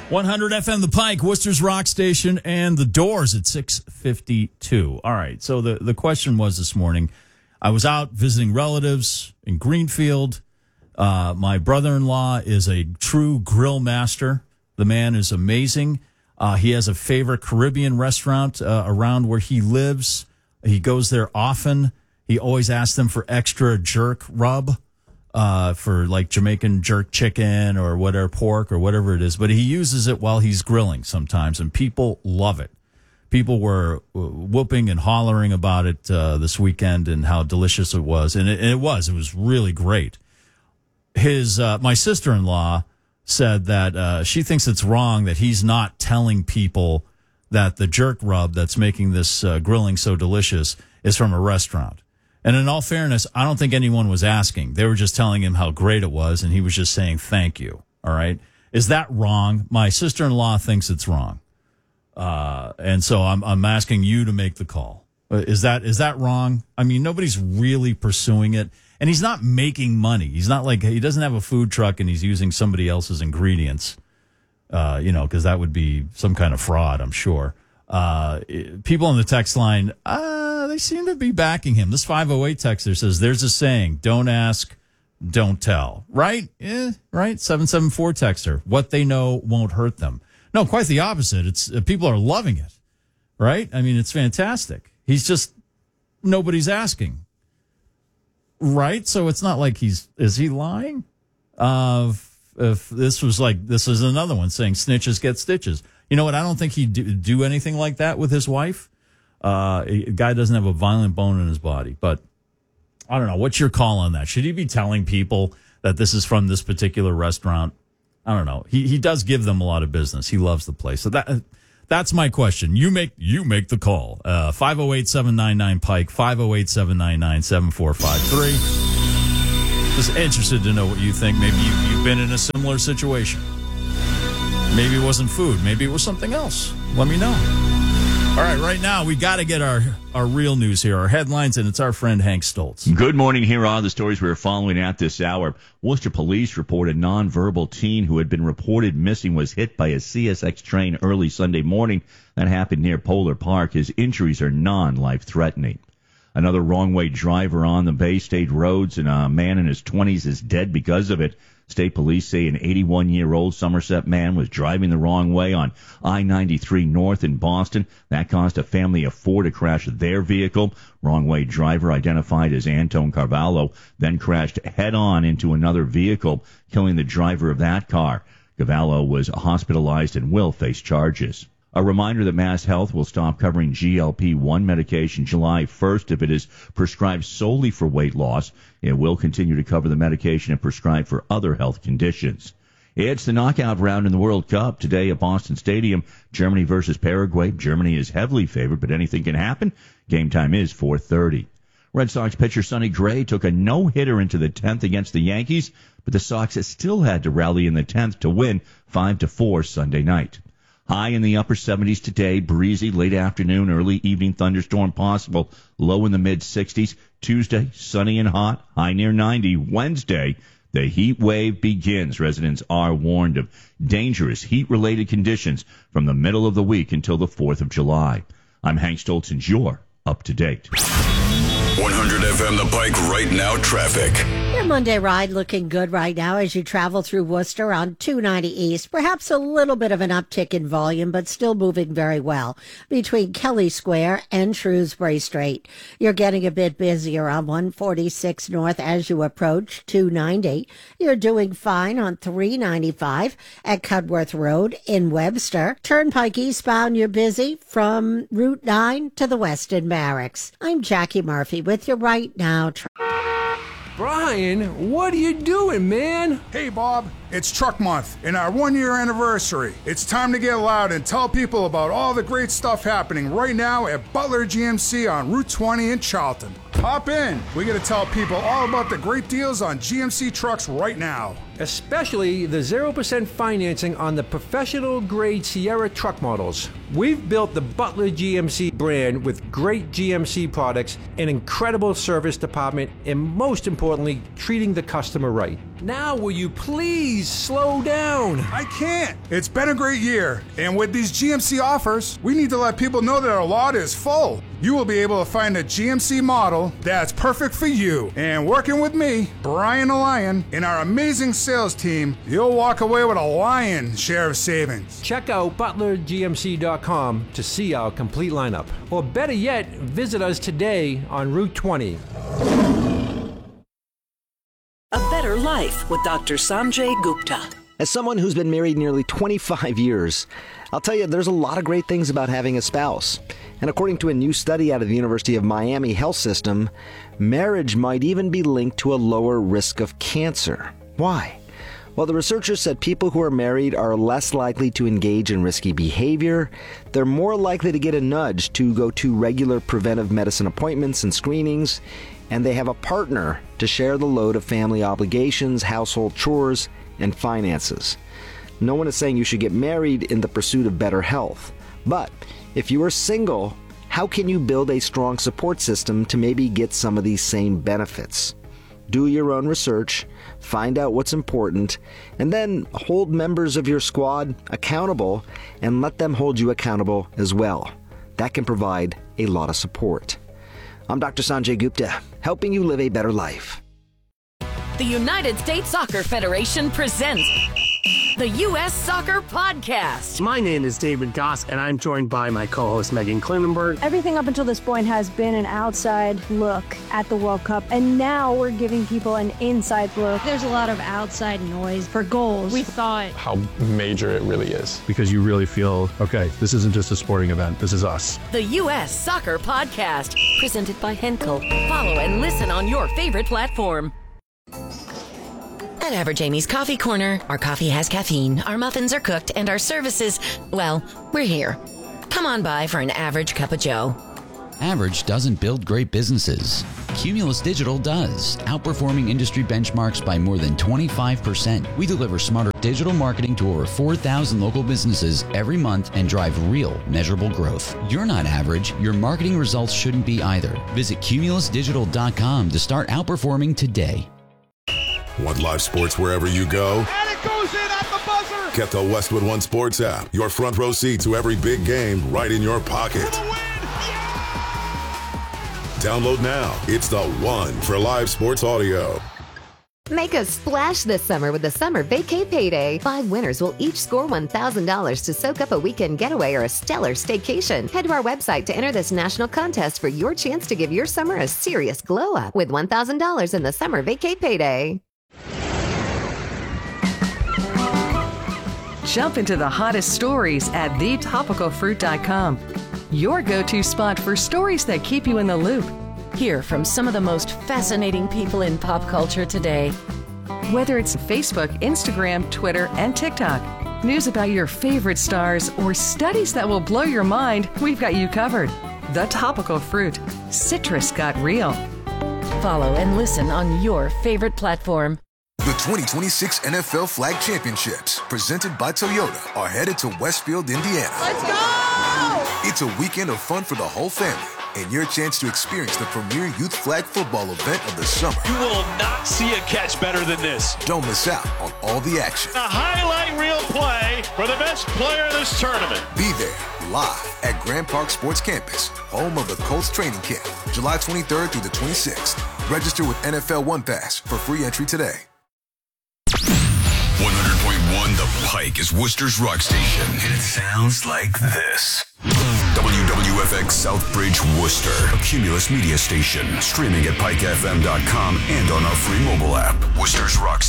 100 FM The Pike, Worcester's Rock Station, and The Doors at 6:52. All right, so the question was this morning, I was out visiting relatives in Greenfield. My brother-in-law is a true grill master. The man is amazing. He has a favorite Caribbean restaurant around where he lives. He goes there often. He always asks them for extra jerk rub. For like Jamaican jerk chicken or whatever, pork or whatever it is. But he uses it while he's grilling sometimes, and people love it. People were whooping and hollering about it this weekend and how delicious it was. And it was really great. My sister-in-law said that she thinks it's wrong that he's not telling people that the jerk rub that's making this grilling so delicious is from a restaurant. And in all fairness, I don't think anyone was asking. They were just telling him how great it was, and he was just saying thank you. All right? Is that wrong? My sister-in-law thinks it's wrong. And so I'm asking you to make the call. Is that wrong? I mean, nobody's really pursuing it. And he's not making money. He's not like, he doesn't have a food truck and he's using somebody else's ingredients, because that would be some kind of fraud, I'm sure. People on the text line, they seem to be backing him. This 508 texter says, there's a saying, don't ask, don't tell. Right? Right? 774 texter, what they know won't hurt them. No, quite the opposite. It's people are loving it. Right? I mean, it's fantastic. He's just, nobody's asking. Right? So it's not like is he lying? If this was this is another one saying snitches get stitches. You know what? I don't think he'd do anything like that with his wife. A guy doesn't have a violent bone in his body, but I don't know. What's your call on that? Should he be telling people that this is from this particular restaurant? I don't know. He does give them a lot of business. He loves the place. So that's my question. You make the call. 508-799-PIKE, 508-799-7453. Just interested to know what you think. Maybe you've been in a similar situation. Maybe it wasn't food. Maybe it was something else. Let me know. All right, right now, we got to get our real news here, our headlines, and it's our friend Hank Stoltz. Good morning. Here are the stories we're following at this hour. Worcester police report a nonverbal teen who had been reported missing was hit by a CSX train early Sunday morning. That happened near Polar Park. His injuries are non-life-threatening. Another wrong-way driver on the Bay State roads, and a man in his 20s is dead because of it. State police say an 81-year-old Somerset man was driving the wrong way on I-93 North in Boston. That caused a family of four to crash their vehicle. Wrong-way driver, identified as Anton Carvalho, then crashed head-on into another vehicle, killing the driver of that car. Carvalho was hospitalized and will face charges. A reminder that Mass Health will stop covering GLP-1 medication July 1st if it is prescribed solely for weight loss. It will continue to cover the medication and prescribed for other health conditions. It's the knockout round in the World Cup today at Boston Stadium. Germany versus Paraguay. Germany is heavily favored, but anything can happen. Game time is 4:30. Red Sox pitcher Sonny Gray took a no-hitter into the 10th against the Yankees, but the Sox still had to rally in the 10th to win 5-4 Sunday night. High in the upper 70s today, breezy, late afternoon, early evening thunderstorm possible, low in the mid-60s. Tuesday, sunny and hot, high near 90. Wednesday, the heat wave begins. Residents are warned of dangerous heat-related conditions from the middle of the week until the 4th of July. I'm Hank Stoltz, and you're up to date. 100 FM The Pike right now traffic. Your Monday ride looking good right now as you travel through Worcester on 290 East. Perhaps a little bit of an uptick in volume, but still moving very well between Kelly Square and Shrewsbury Street. You're getting a bit busier on 146 North as you approach 290. You're doing fine on 395 at Cudworth Road in Webster. Turnpike eastbound, you're busy from Route 9 to the Weston Barracks. I'm Jackie Murphy with you right now. Brian, what are you doing, man? Hey, Bob, it's Truck Month and our 1-year anniversary. It's time to get loud and tell people about all the great stuff happening right now at Butler GMC on Route 20 in Charlton. Hop in. We got to tell people all about the great deals on GMC trucks right now. Especially the 0% financing on the professional-grade Sierra truck models. We've built the Butler GMC brand with great GMC products, an incredible service department, and most importantly, treating the customer right. Now, will you please slow down? I can't. It's been a great year, and with these GMC offers, we need to let people know that our lot is full. You will be able to find a GMC model that's perfect for you. And working with me, Brian the Lion, and our amazing sales team, you'll walk away with a lion's share of savings. Check out butlergmc.com to see our complete lineup. Or better yet, visit us today on Route 20. A Better Life with Dr. Sanjay Gupta. As someone who's been married nearly 25 years, I'll tell you there's a lot of great things about having a spouse. And according to a new study out of the University of Miami Health System, marriage might even be linked to a lower risk of cancer. Why? Well, the researchers said people who are married are less likely to engage in risky behavior, they're more likely to get a nudge to go to regular preventive medicine appointments and screenings, and they have a partner to share the load of family obligations, household chores, and finances. No one is saying you should get married in the pursuit of better health. But if you are single, how can you build a strong support system to maybe get some of these same benefits? Do your own research, find out what's important, and then hold members of your squad accountable and let them hold you accountable as well. That can provide a lot of support. I'm Dr. Sanjay Gupta, helping you live a better life. The United States Soccer Federation presents the U.S. Soccer Podcast. My name is David Goss, and I'm joined by my co-host Megan Klinenberg. Everything up until this point has been an outside look at the World Cup, and now we're giving people an inside look. There's a lot of outside noise for goals. We thought how major it really is. Because you really feel, okay, this isn't just a sporting event, this is us. The U.S. Soccer Podcast, presented by Henkel. Follow and listen on your favorite platform. At Average Amy's Coffee Corner, our coffee has caffeine, our muffins are cooked, and our services, well, we're here. Come on by for an average cup of joe. Average doesn't build great businesses. Cumulus Digital does, outperforming industry benchmarks by more than 25%. We deliver smarter digital marketing to over 4,000 local businesses every month and drive real, measurable growth. You're not average. Your marketing results shouldn't be either. Visit cumulusdigital.com to start outperforming today. Want live sports wherever you go? And it goes in at the buzzer! Get the Westwood One Sports app. Your front row seat to every big game right in your pocket. For the win! Yeah! Download now. It's the one for live sports audio. Make a splash this summer with the Summer Vacay Payday. 5 winners will each score $1,000 to soak up a weekend getaway or a stellar staycation. Head to our website to enter this national contest for your chance to give your summer a serious glow up with $1,000 in the Summer Vacay Payday. Jump into the hottest stories at thetopicalfruit.com. Your go-to spot for stories that keep you in the loop. Hear from some of the most fascinating people in pop culture today. Whether it's Facebook, Instagram, Twitter, and TikTok, news about your favorite stars, or studies that will blow your mind, we've got you covered. The Topical Fruit. Citrus got real. Follow and listen on your favorite platform. The 2026 NFL Flag Championships, presented by Toyota, are headed to Westfield, Indiana. Let's go! It's a weekend of fun for the whole family, and your chance to experience the premier youth flag football event of the summer. You will not see a catch better than this. Don't miss out on all the action. A highlight reel play for the best player of this tournament. Be there, live at Grand Park Sports Campus, home of the Colts training camp, July 23rd through the 26th. Register with NFL One Pass for free entry today. 100.1 The Pike is Worcester's rock station, and it sounds like this. WWFX Southbridge, Worcester, a Cumulus media station, streaming at pikefm.com and on our free mobile app. Worcester's rock